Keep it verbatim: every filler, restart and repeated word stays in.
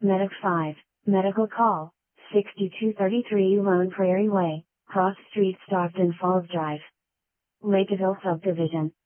Medic five, Medical Call, sixty-two thirty-three Lone Prairie Way, Cross Street, Stockton Falls Drive, Lakeville Subdivision.